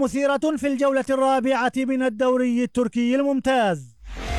مثيرة في الجولة الرابعة من الدوري التركي الممتاز.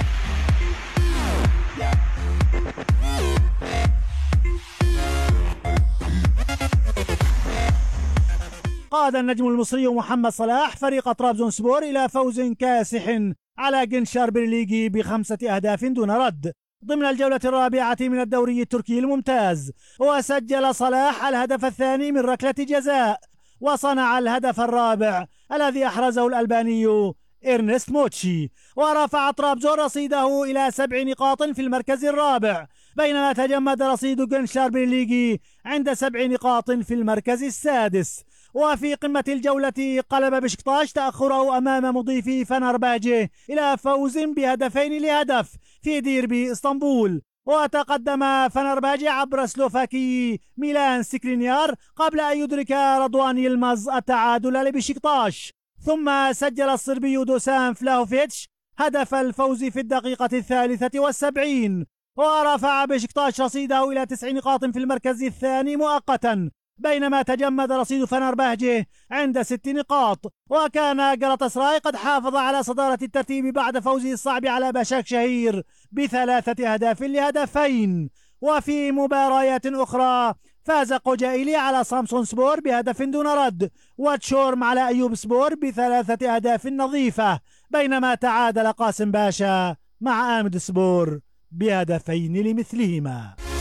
قاد النجم المصري محمد صلاح فريق طرابزونسبور إلى فوز كاسح على جنشار برليغي ب5 أهداف دون رد ضمن الجولة الرابعة من الدوري التركي الممتاز، وسجل صلاح الهدف الثاني من ركلة جزاء، وصنع الهدف الرابع الذي أحرزه الألباني إرنست موتشي، ورفع طرابزون رصيده إلى 7 نقاط في المركز الرابع، بينما تجمد رصيد جنشار برليغي عند 7 نقاط في المركز السادس. وفي قمة الجولة قلب بشكتاش تأخره أمام مضيفي فنرباجه إلى فوز بهدفين لهدف في ديربي اسطنبول، وتقدم فنرباجي عبر سلوفاكي ميلان سكرينيار قبل أن يدرك رضوان يلمز التعادل لبشكتاش، ثم سجل الصربي دوسان فلاهوفيتش هدف الفوز في الدقيقة 73، ورفع بشكتاش رصيده إلى 9 نقاط في المركز الثاني مؤقتا، بينما تجمد رصيد فنرباجي عند 6 نقاط. وكان جلطاسراي قد حافظ على صدارة الترتيب بعد فوزه الصعب على باشاك شهير ب3 أهداف لهدفين. وفي مباريات أخرى فاز قوجائيلي على سامسون سبور بهدف دون رد، وتشورم على أيوب سبور ب3 أهداف نظيفة، بينما تعادل قاسم باشا مع آمد سبور بهدفين لمثلهما.